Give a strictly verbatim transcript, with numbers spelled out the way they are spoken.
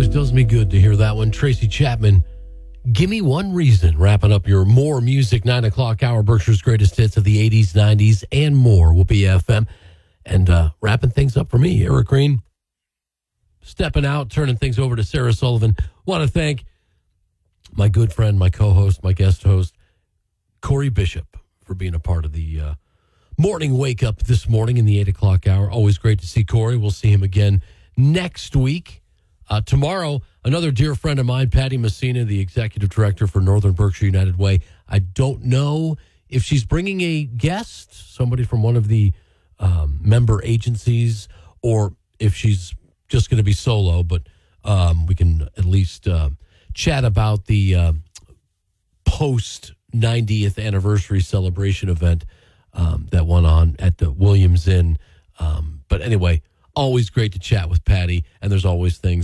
Always does me good to hear that one. Tracy Chapman, Give Me One Reason, wrapping up your More Music nine o'clock hour, Berkshire's greatest hits of the eighties, nineties, and more. Whoopee F M. And uh, wrapping things up for me, Eric Green. Stepping out, turning things over to Sarah Sullivan. Want to thank my good friend, my co-host, my guest host, Corey Bishop, for being a part of the uh, morning wake-up this morning in the eight o'clock hour. Always great to see Corey. We'll see him again next week. Uh, tomorrow, another dear friend of mine, Patty Messina, the executive director for Northern Berkshire United Way. I don't know if she's bringing a guest, somebody from one of the um, member agencies, or if she's just going to be solo, but um, we can at least uh, chat about the uh, post-ninetieth anniversary celebration event um, that went on at the Williams Inn. Um, but anyway, always great to chat with Patty, and there's always things